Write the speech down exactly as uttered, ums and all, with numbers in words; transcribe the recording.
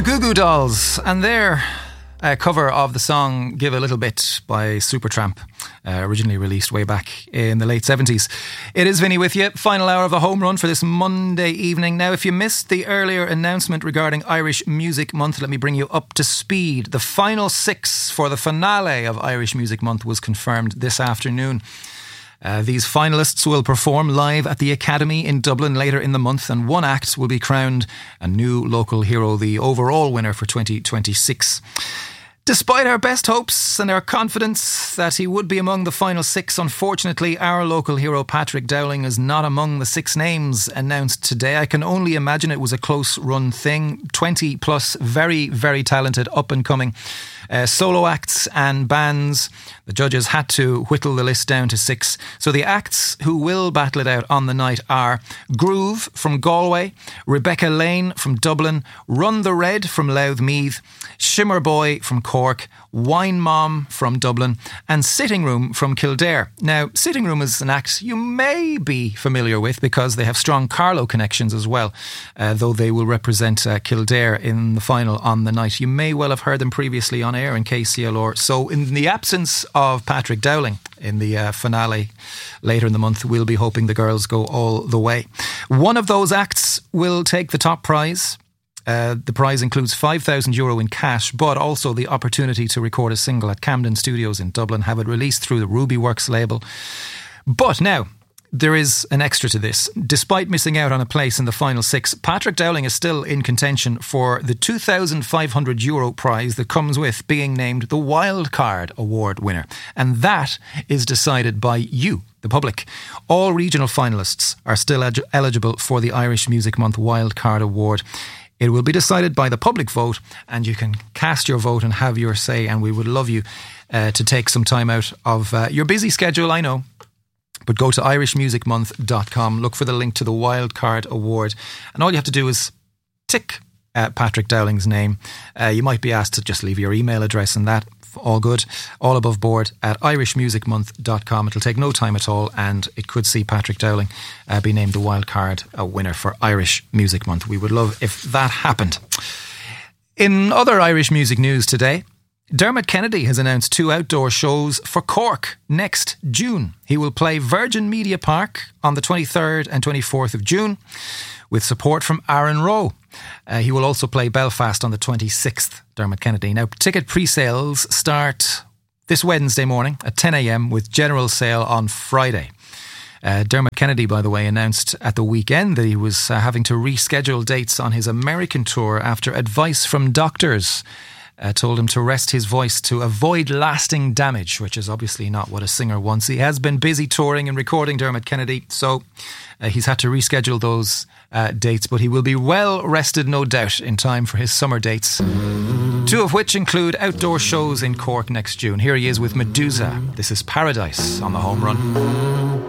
Goo Goo Dolls and their uh, cover of the song Give a Little Bit by Supertramp, uh, originally released way back in the late seventies. It is Vinny with you, final hour of a home run for this Monday evening. Now, if you missed the earlier announcement regarding Irish Music Month, let me bring you up to speed. The final six for the finale of Irish Music Month was confirmed this afternoon. Uh, these finalists will perform live at the Academy in Dublin later in the month, and one act will be crowned a new local hero, the overall winner for twenty twenty-six. Despite our best hopes and our confidence that he would be among the final six, unfortunately, our local hero Patrick Dowling is not among the six names announced today. I can only imagine it was a close-run thing. twenty plus very, very talented, up-and-coming uh, solo acts and bands. The judges had to whittle the list down to six. So the acts who will battle it out on the night are Groove from Galway, Rebecca Lane from Dublin, Run the Red from Louth Meath, Shimmer Boy from Cork, Wine Mom from Dublin, and Sitting Room from Kildare. Now, Sitting Room is an act you may be familiar with because they have strong Carlow connections as well, uh, though they will represent uh, Kildare in the final on the night. You may well have heard them previously on air in K C L R. So in the absence of Patrick Dowling in the uh, finale later in the month, we'll be hoping the girls go all the way. One of those acts will take the top prize. Uh, the prize includes five thousand euro in cash, but also the opportunity to record a single at Camden Studios in Dublin, have it released through the Ruby Works label. But now, there is an extra to this. Despite missing out on a place in the final six, Patrick Dowling is still in contention for the two thousand five hundred euro prize that comes with being named the Wildcard Award winner. And that is decided by you, the public. All regional finalists are still eg- eligible for the Irish Music Month Wildcard Award. It will be decided by the public vote, and you can cast your vote and have your say, and we would love you uh, to take some time out of uh, your busy schedule, I know. But go to irish music month dot com, look for the link to the Wildcard Award, and all you have to do is tick uh, Patrick Dowling's name. Uh, you might be asked to just leave your email address and that. All good, all above board at irish music month dot com. It'll take no time at all, and it could see Patrick Dowling uh, be named the wildcard uh, winner for Irish Music Month. We would love if that happened. In other Irish music news today, Dermot Kennedy has announced two outdoor shows for Cork next June. He will play Virgin Media Park on the twenty-third and twenty-fourth of June with support from Aaron Rowe. Uh, he will also play Belfast on the twenty-sixth, Dermot Kennedy. Now, ticket pre-sales start this Wednesday morning at ten a.m. with general sale on Friday. Uh, Dermot Kennedy, by the way, announced at the weekend that he was uh, having to reschedule dates on his American tour after advice from doctors Uh, told him to rest his voice to avoid lasting damage, which is obviously not what a singer wants. He has been busy touring and recording, Dermot Kennedy, so uh, he's had to reschedule those uh, dates, but he will be well rested, no doubt, in time for his summer dates, two of which include outdoor shows in Cork next June. Here he is with Medusa. This is Paradise on the Home Run.